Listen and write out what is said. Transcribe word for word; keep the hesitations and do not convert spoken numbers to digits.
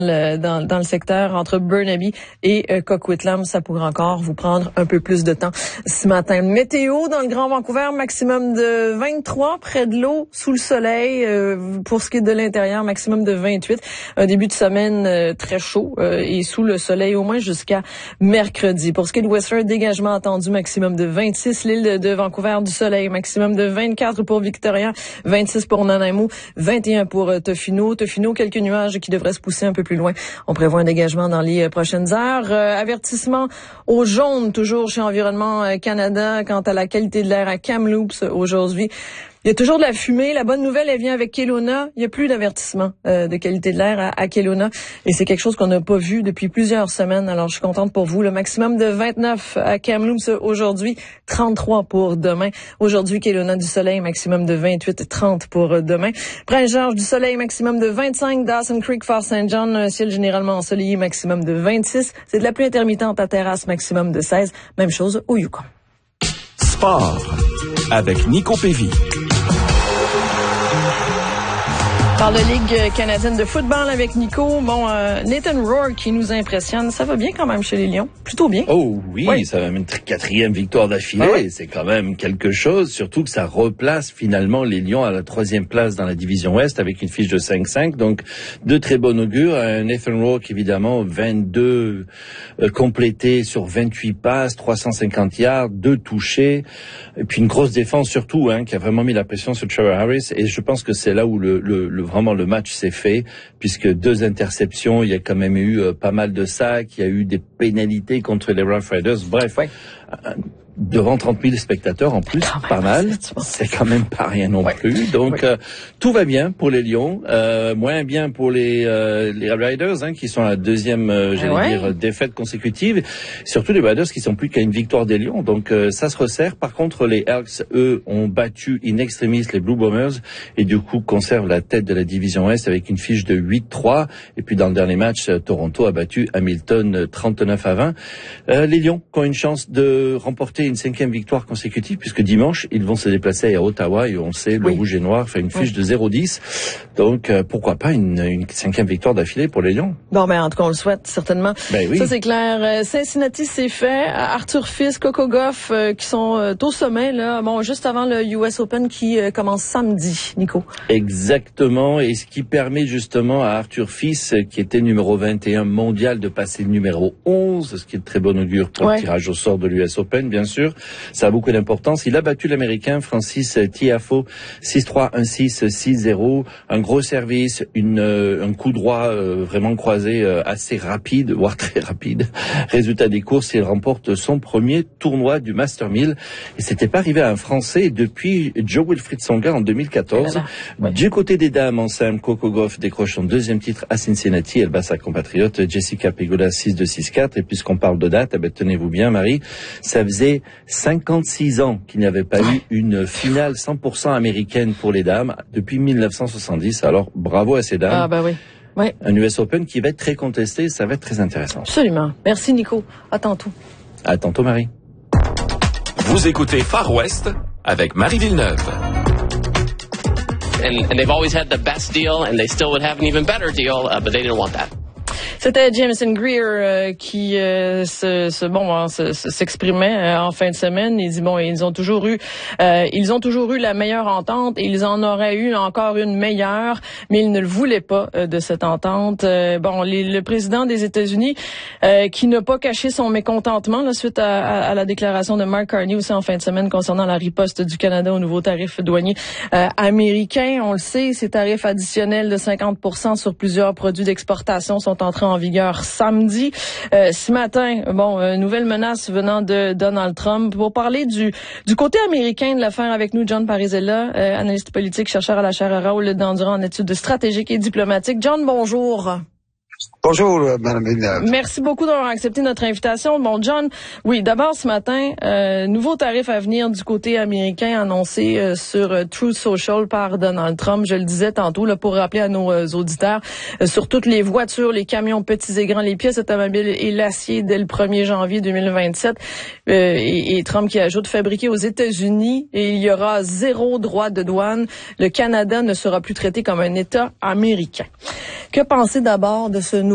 Dans, dans le secteur entre Burnaby et euh, Coquitlam, ça pourrait encore vous prendre un peu plus de temps ce matin. Météo dans le Grand Vancouver, maximum de vingt-trois près de l'eau, sous le soleil. Euh, pour ce qui est de l'intérieur, maximum de vingt-huit. Un début de semaine euh, très chaud euh, et sous le soleil au moins jusqu'à mercredi. Pour ce qui est de Whistler, dégagement attendu, maximum de vingt-six. L'île de, de Vancouver, du soleil, maximum de vingt-quatre pour Victoria, vingt-six pour Nanaimo, vingt et un pour euh, Tofino. Tofino, quelques nuages qui devraient se pousser un peu plus loin. On prévoit un dégagement dans les prochaines heures. Euh, avertissement au jaune, toujours chez Environnement Canada, quant à la qualité de l'air à Kamloops aujourd'hui. Il y a toujours de la fumée. La bonne nouvelle, elle vient avec Kelowna. Il n'y a plus d'avertissement euh, de qualité de l'air à, à Kelowna. Et c'est quelque chose qu'on n'a pas vu depuis plusieurs semaines. Alors, je suis contente pour vous. Le maximum de vingt-neuf à Kamloops aujourd'hui, trente-trois pour demain. Aujourd'hui, Kelowna du soleil, maximum de vingt-huit, trente pour demain. Prince-Georges du soleil, maximum de vingt-cinq. Dawson Creek, Fort Saint John, un ciel généralement ensoleillé, maximum de vingt-six. C'est de la pluie intermittente à Terrasse, maximum de seize. Même chose au Yukon. Sport avec Nico Pévy. Par la Ligue canadienne de football avec Nico. Bon, euh, Nathan Rourke qui nous impressionne. Ça va bien quand même chez les Lions. Plutôt bien. Oh oui, oui. Ça va même une quatrième victoire d'affilée. Ah oui. C'est quand même quelque chose. Surtout que ça replace finalement les Lions à la troisième place dans la division Ouest avec une fiche de cinq cinq. Donc, de très bon augure. Euh, Nathan Rourke, évidemment, vingt-deux euh, complétés sur vingt-huit passes, trois cent cinquante yards, deux touchés. Et puis une grosse défense surtout, hein, qui a vraiment mis la pression sur Trevor Harris. Et je pense que c'est là où le, le, le vraiment le match s'est fait, puisque deux interceptions, il y a quand même eu euh, pas mal de sacs, il y a eu des pénalités contre les Rough Riders. Bref, ouais. euh, devant trente mille spectateurs en plus, pas mal. C'est quand même pas rien non ouais. plus. Donc ouais. euh, tout va bien pour les Lions, euh, moins bien pour les euh, les Riders, hein, qui sont à la deuxième, euh, j'allais ouais. dire, défaite consécutive. Surtout les Riders qui sont plus qu'à une victoire des Lions. Donc euh, ça se resserre. Par contre, les Elks, eux, ont battu in extremis les Blue Bombers et du coup conservent la tête de la division Est avec une fiche de huit trois. Et puis dans le dernier match, Toronto a battu Hamilton trente-neuf à vingt. Euh, les Lions qui ont une chance de remporter une cinquième victoire consécutive, puisque dimanche, ils vont se déplacer à Ottawa et on sait, le oui. rouge et noir fait une fiche oui. de zéro dix. Donc, euh, pourquoi pas une, une cinquième victoire d'affilée pour les Lions? Bon, ben, en tout cas, on le souhaite, certainement. Ben oui. Ça, c'est clair. Cincinnati, c'est fait. Arthur Fils, Coco Gauff, euh, qui sont euh, au sommet, là. Bon, juste avant le U S Open qui euh, commence samedi, Nico. Exactement. Et ce qui permet justement à Arthur Fils, qui était numéro vingt et un mondial, de passer le numéro onze, ce qui est de très bon augure pour ouais. le tirage au sort de l'U S Open, bien sûr. Ça a beaucoup d'importance. Il a battu l'Américain Francis Tiafoe six trois, un six, six zéro. Un gros service, une, euh, un coup droit euh, vraiment croisé euh, assez rapide, voire très rapide. Résultat des courses, il remporte son premier tournoi du Master mille. Et c'était pas arrivé à un Français depuis Joe Wilfried Tsonga en deux mille quatorze. Voilà. Ouais. Du côté des dames en simple, Coco Gauff décroche son deuxième titre à Cincinnati. Elle bat sa compatriote Jessica Pegula six deux, six quatre. Et puisqu'on parle de date, eh ben, tenez-vous bien, Marie, ça faisait cinquante-six ans qu'il n'y avait pas eu une finale cent pour cent américaine pour les dames depuis mille neuf cent soixante-dix. Alors, bravo à ces dames. Ah, bah oui. Ouais. Un U S Open qui va être très contesté, ça va être très intéressant. Absolument. Merci, Nico. À tantôt. À tantôt, Marie. Vous écoutez Far West avec Marie Villeneuve. And, and they've always had the best deal, and they still would have an even better deal, uh, but they didn't want that. C'était Jameson Greer euh, qui euh, se, se bon hein, se, se, s'exprimait euh, en fin de semaine. Il dit bon, ils ont toujours eu euh, ils ont toujours eu la meilleure entente et ils en auraient eu encore une meilleure, mais ils ne le voulaient pas euh, de cette entente. Euh, bon, les, le président des États-Unis euh, qui n'a pas caché son mécontentement là, suite à, à, à la déclaration de Mark Carney aussi en fin de semaine concernant la riposte du Canada aux nouveaux tarifs douaniers euh, américains. On le sait, ces tarifs additionnels de cinquante pour cent sur plusieurs produits d'exportation sont entrés en vigueur samedi. Euh, ce matin, bon, euh, nouvelle menace venant de Donald Trump. Pour parler du du côté américain de l'affaire avec nous, John Parisella, euh, analyste politique, chercheur à la chaire Raoul d'Endurant en études stratégiques et diplomatiques. John, bonjour. Bonjour, Mme Villeneuve. Merci beaucoup d'avoir accepté notre invitation. Bon, John, oui, d'abord ce matin, euh, nouveau tarif à venir du côté américain annoncé euh, sur euh, Truth Social par Donald Trump. Je le disais tantôt, là, pour rappeler à nos euh, auditeurs, euh, sur toutes les voitures, les camions petits et grands, les pièces automobiles et l'acier dès le premier janvier deux mille vingt-sept. Euh, et, et Trump qui ajoute fabriqué aux États-Unis et il y aura zéro droit de douane. Le Canada ne sera plus traité comme un État américain. Que penser d'abord de ce